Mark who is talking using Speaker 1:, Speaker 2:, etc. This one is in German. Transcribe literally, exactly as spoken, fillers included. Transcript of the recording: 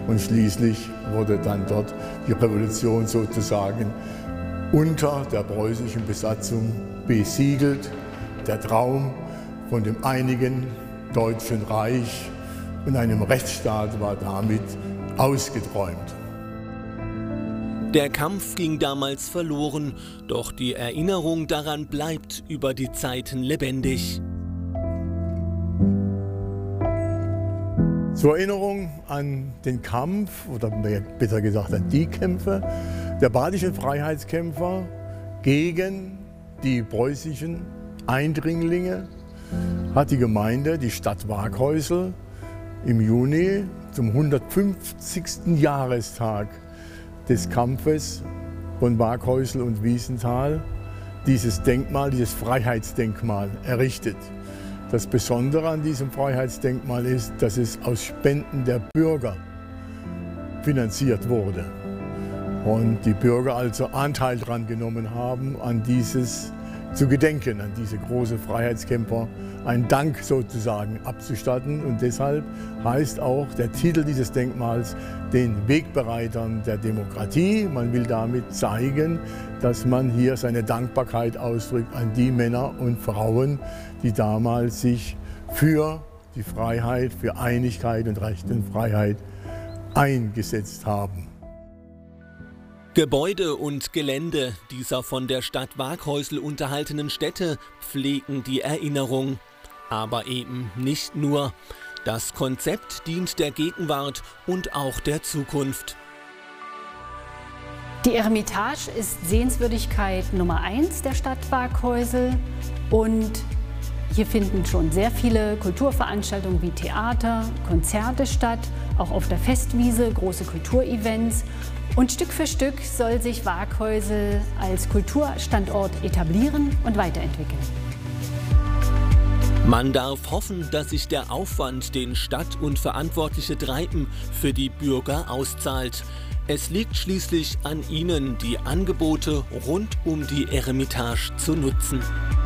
Speaker 1: Und schließlich wurde dann dort die Revolution sozusagen unter der preußischen Besatzung besiegelt. Der Traum von dem einigen Deutschen Reich und einem Rechtsstaat war damit ausgeträumt.
Speaker 2: Der Kampf ging damals verloren, doch die Erinnerung daran bleibt über die Zeiten lebendig.
Speaker 1: Zur Erinnerung an den Kampf, oder besser gesagt an die Kämpfe der badischen Freiheitskämpfer gegen die preußischen Eindringlinge, hat die Gemeinde, die Stadt Waaghäusel, im Juni zum hundertfünfzigsten Jahrestag des Kampfes von Waaghäusel und Wiesenthal dieses Denkmal, dieses Freiheitsdenkmal errichtet. Das Besondere an diesem Freiheitsdenkmal ist, dass es aus Spenden der Bürger finanziert wurde und die Bürger also Anteil daran genommen haben, an dieses zu gedenken, an diese großen Freiheitskämpfer einen Dank sozusagen abzustatten. Und deshalb heißt auch der Titel dieses Denkmals den Wegbereitern der Demokratie. Man will damit zeigen, dass man hier seine Dankbarkeit ausdrückt an die Männer und Frauen, die damals sich für die Freiheit, für Einigkeit und Recht und Freiheit eingesetzt haben.
Speaker 2: Gebäude und Gelände dieser von der Stadt Waaghäusel unterhaltenen Stätte pflegen die Erinnerung. Aber eben nicht nur. Das Konzept dient der Gegenwart und auch der Zukunft.
Speaker 3: Die Eremitage ist Sehenswürdigkeit Nummer eins der Stadt Waaghäusel und hier finden schon sehr viele Kulturveranstaltungen wie Theater, Konzerte statt, auch auf der Festwiese große Kulturevents. Und Stück für Stück soll sich Waaghäusel als Kulturstandort etablieren und weiterentwickeln.
Speaker 2: Man darf hoffen, dass sich der Aufwand, den Stadt und Verantwortliche treiben, für die Bürger auszahlt. Es liegt schließlich an ihnen, die Angebote rund um die Eremitage zu nutzen.